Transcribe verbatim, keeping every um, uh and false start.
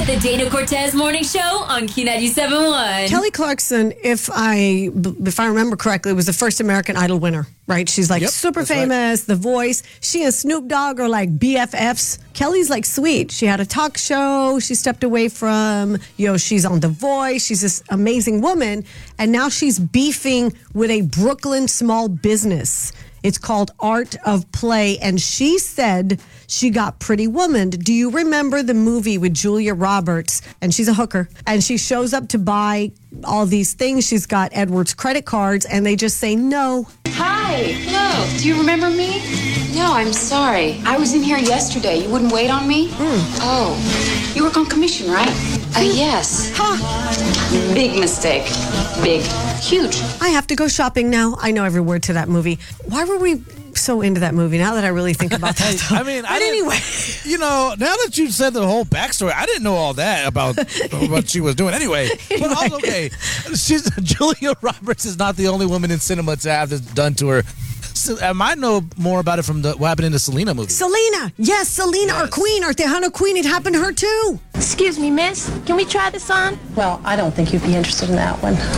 The Dana Cortez Morning Show on Q ninety-seven point one. Kelly Clarkson, if I if I remember correctly, was the first American Idol winner, right? She's like Yep, super that's famous, right. The Voice. She and Snoop Dogg are like B F Fs. Kelly's like sweet. She had a talk show she stepped away from. You know, she's on The Voice. She's this amazing woman. And now she's beefing with a Brooklyn small business. It's called Art of Play. And she said she got Pretty Woman. Do you remember the movie with Julia Roberts? And she's a hooker. And she shows up to buy all these things. She's got Edwards credit cards, and they just say no. Hi. Hello. Do you remember me? No, I'm sorry. I was in here yesterday. You wouldn't wait on me? Mm. Oh. You work on commission, right? Uh, yes. Huh. Big mistake. Big. Huge. I have to go shopping now. I know every word to that movie. Why were we so into that movie now that I really think about that? Hey, I mean, but I didn't- anyway. You know, now that you said the whole backstory, I didn't know all that about what she was doing. Anyway, but also, okay, she's Julia Roberts is not the only woman in cinema to have this done to her. So, I might know more about it from the what happened in the Selena movie. Selena. Yes, Selena, our Yes. queen, our Tejano queen. It happened to her too. Excuse me, miss. Can we try this on? Well, I don't think you'd be interested in that one.